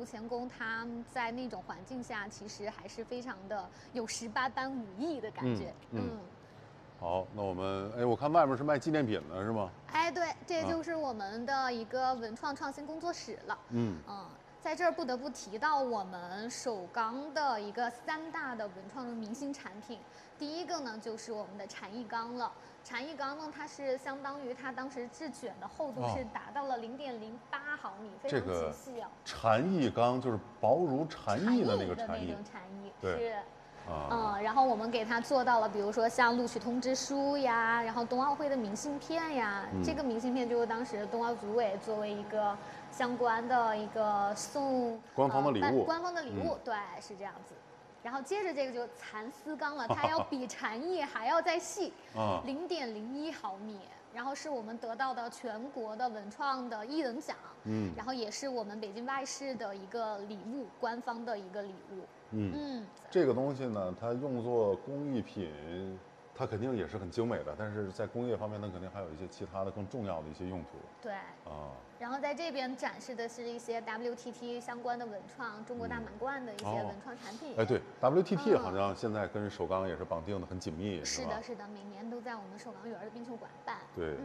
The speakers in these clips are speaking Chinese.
钳工他在那种环境下，其实还是非常的有18般武艺的感觉。 好，那我们我看外面是卖纪念品的是吗？ 哎，对，这就是我们的一个文创创新工作室了。在这儿不得不提到我们首钢的一个3大的文创的明星产品。第一个呢，就是我们的禅意钢了。禅意钢呢，它是相当于它当时制卷的厚度是达到了0.08毫米，非常精细啊。 禅意钢就是薄如蝉翼的那个禅意， 是。然后我们给它做到了，比如说像录取通知书呀，然后冬奥会的明信片呀，这个明信片就是当时冬奥组委作为一个相关的一个送官方的礼物， 官方的礼物，对，是这样子。然后接着这个就蚕丝钢了，它要比蝉翼还要再细，0.01毫米。然后是我们得到的全国的文创的1等奖，然后也是我们北京外事的一个礼物，官方的一个礼物。 这个东西呢，它用作工艺品，它肯定也是很精美的，但是在工业方面，它肯定还有一些其他的更重要的一些用途。 对然后在这边展示的是一些 WTT 相关的文创，中国大满贯的一些文创产品。 对 WTT 好像现在跟首钢也是绑定的很紧密， 是的，是的，每年都在我们首钢园的冰球馆办。 对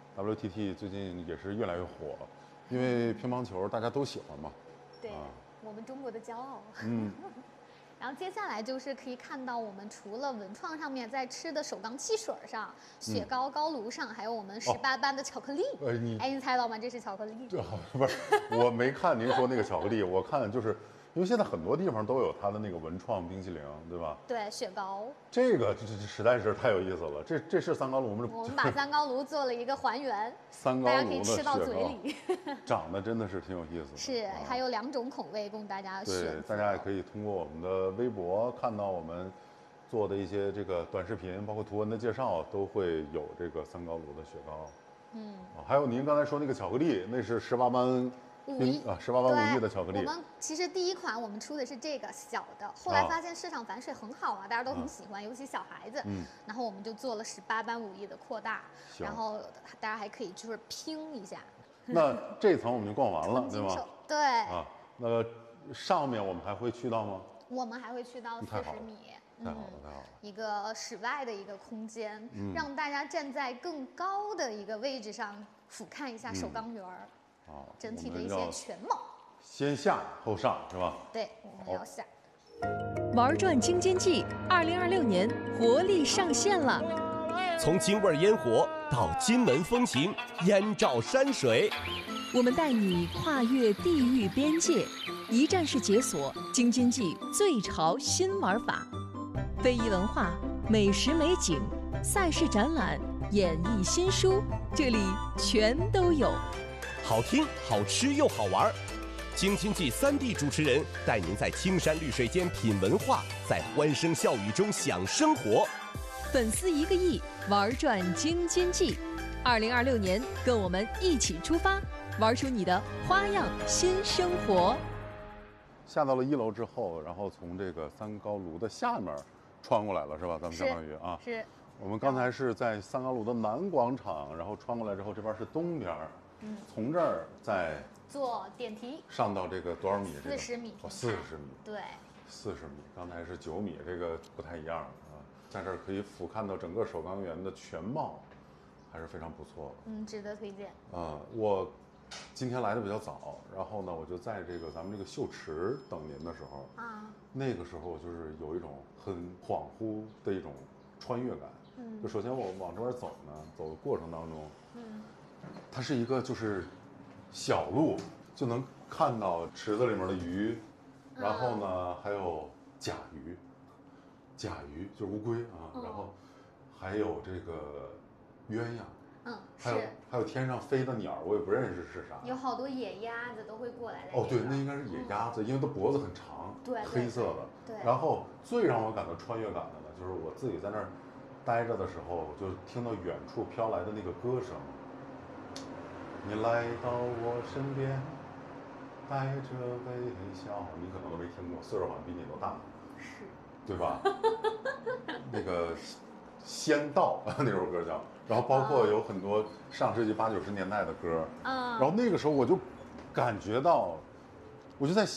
WTT 最近也是越来越火，因为乒乓球大家都喜欢嘛。 对，我们中国的骄傲。然后接下来就是可以看到，我们除了文创上面在吃的首钢汽水上、雪糕高炉上，还有我们18般的巧克力。你猜到吗？这是巧克力？ 不是，我没看您说那个巧克力，我看就是因为现在很多地方都有它的那个文创冰淇淋，对吧？ 对，雪糕。 这个实在是太有意思了。这是三高炉吗？ 我们把三高炉做了一个还原， 三高炉大家可以吃到嘴里。 长得真的是挺有意思的。 是，还有2种口味供大家选择。 对，大家也可以通过我们的微博看到我们做的一些这个短视频，包括图文的介绍，都会有这个三高炉的雪糕。还有您刚才说那个巧克力，那是18般。18般武艺的巧克力。 我们其实第一款我们出的是这个小的，后来发现市场反水很好啊，大家都很喜欢，尤其小孩子。然后我们就做了18般武艺的扩大，然后大家还可以就是拼一下。 那这层我们就逛完了，对吗？ 对。 那上面我们还会去到吗？ 我们还会去到40米。 太好了，太好了！ 一个室外的一个空间，让大家站在更高的一个位置上俯瞰一下首钢园儿。整体的一些全貌， 先下后上是吧？ 对，我们要下。 玩转京津冀2026年活力上线了， 从京味烟火到金门风情，燕赵山水， 我们带你跨越地域边界，一站式解锁京津冀最潮新玩法，非遗文化、美食美景、赛事展览、演艺新书，这里全都有。 好听、好吃又好玩，京津冀3D 主持人带您在青山绿水间品文化，在欢声笑语中享生活。 粉丝1个亿，玩转京津冀。2026年，跟我们一起出发，玩出你的花样新生活。 下到了1楼之后，然后从这个三高炉的下面穿过来了，是吧？咱们相当于是。 我们刚才是在三高炉的南广场，然后穿过来之后，这边是东边。从这儿再坐电梯上到这个多少米 ？40米。 40米。 对 ，40米。刚才是9米，这个不太一样啊。在这儿可以俯瞰到整个首钢园的全貌，还是非常不错的。 值得推荐。 我今天来的比较早，然后呢，我就在这个咱们这个秀池等您的时候那个时候就是有一种很恍惚的一种穿越感。就首先我往这边走呢，走的过程当中，它是一个就是小路，就能看到池子里面的鱼，然后呢还有甲鱼就是乌龟然后还有这个鸳鸯，还有天上飞的鸟，我也不认识是啥。 有好多野鸭子都会过来。 对，那应该是野鸭子，因为它脖子很长， 对， 黑色的。 对。 然后最让我感到穿越感的呢，就是我自己在那儿待着的时候，就听到远处飘来的那个歌声。你来到我身边，带着微笑。你可能都没听过，岁数好像比你都大， 是， 对吧？那个仙道那首歌叫，然后包括有很多上世纪80、90年代的歌，然后那个时候我就感觉到，我就在想。